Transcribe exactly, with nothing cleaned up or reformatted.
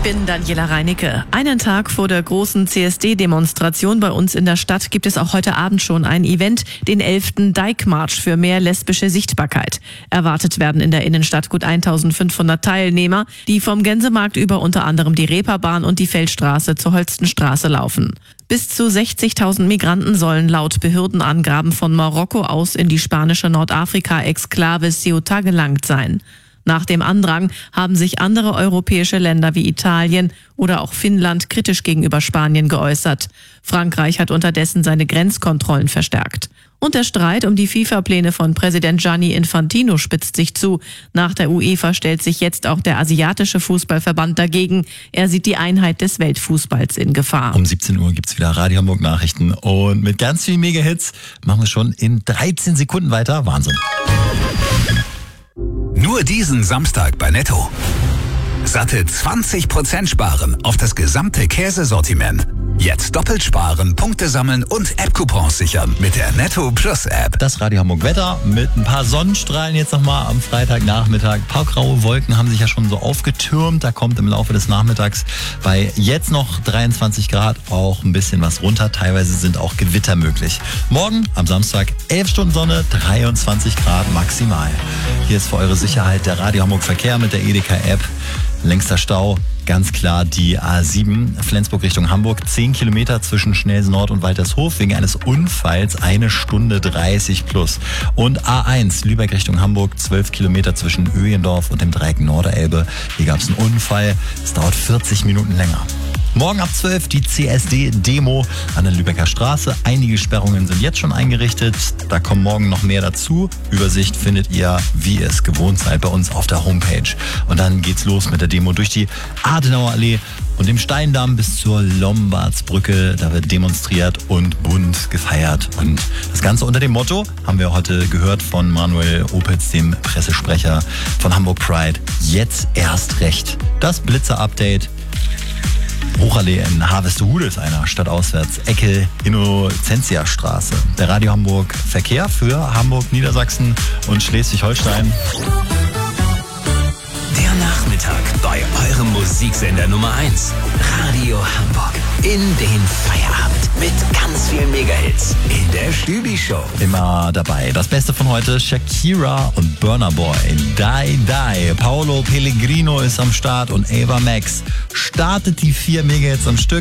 bin Daniela Reinicke. Einen Tag vor der großen C S D-Demonstration bei uns in der Stadt gibt es auch heute Abend schon ein Event, den elften Dyke-Marsch für mehr lesbische Sichtbarkeit. Erwartet werden in der Innenstadt gut eintausendfünfhundert Teilnehmer, die vom Gänsemarkt über unter anderem die Reeperbahn und die Feldstraße zur Holstenstraße laufen. Bis zu sechzigtausend Migranten sollen laut Behördenangaben von Marokko aus in die spanische Nordafrika-Exklave Ceuta gelangt sein. Nach dem Andrang haben sich andere europäische Länder wie Italien oder auch Finnland kritisch gegenüber Spanien geäußert. Frankreich hat unterdessen seine Grenzkontrollen verstärkt. Und der Streit um die FIFA-Pläne von Präsident Gianni Infantino spitzt sich zu. Nach der UEFA stellt sich jetzt auch der asiatische Fußballverband dagegen. Er sieht die Einheit des Weltfußballs in Gefahr. Um siebzehn Uhr gibt's wieder Radio Hamburg Nachrichten. Und mit ganz vielen Mega-Hits machen wir schon in dreizehn Sekunden weiter. Wahnsinn. Nur diesen Samstag bei Netto. Satte zwanzig Prozent sparen auf das gesamte Käsesortiment. Jetzt doppelt sparen, Punkte sammeln und App-Coupons sichern mit der Netto Plus App. Das Radio Hamburg Wetter mit ein paar Sonnenstrahlen jetzt nochmal am Freitagnachmittag. Ein paar graue Wolken haben sich ja schon so aufgetürmt. Da kommt im Laufe des Nachmittags bei jetzt noch dreiundzwanzig Grad auch ein bisschen was runter. Teilweise sind auch Gewitter möglich. Morgen am Samstag elf Stunden Sonne, dreiundzwanzig Grad maximal. Hier ist für eure Sicherheit der Radio Hamburg Verkehr mit der Edeka-App. Längster Stau, ganz klar die A sieben, Flensburg Richtung Hamburg, zehn Kilometer zwischen Schnelsen Nord und Waltershof wegen eines Unfalls, eine Stunde dreißig plus. Und A eins, Lübeck Richtung Hamburg, zwölf Kilometer zwischen Öhendorf und dem Dreieck Norderelbe. Hier gab es einen Unfall, es dauert vierzig Minuten länger. Morgen ab zwölf die C S D-Demo an der Lübecker Straße. Einige Sperrungen sind jetzt schon eingerichtet. Da kommen morgen noch mehr dazu. Übersicht findet ihr, wie ihr es gewohnt seid, bei uns auf der Homepage. Und dann geht's los mit der Demo durch die Adenauerallee und dem Steindamm bis zur Lombardsbrücke. Da wird demonstriert und bunt gefeiert. Und das Ganze unter dem Motto, haben wir heute gehört von Manuel Opitz, dem Pressesprecher von Hamburg Pride, jetzt erst recht. Das Blitzer-Update. Hochallee in Harvestehude ist einer, stadtauswärts, Ecke Innocentia-Straße. Der Radio Hamburg Verkehr für Hamburg, Niedersachsen und Schleswig-Holstein. Der Nachmittag bei eurem Musiksender Nummer eins. Radio Hamburg. In den Feierabend mit ganz vielen Megahits in der Stübi-Show. Immer dabei. Das Beste von heute, Shakira und Burna Boy. Die, die. Paolo Pellegrino ist am Start und Ava Max startet die vier Megahits am Stück.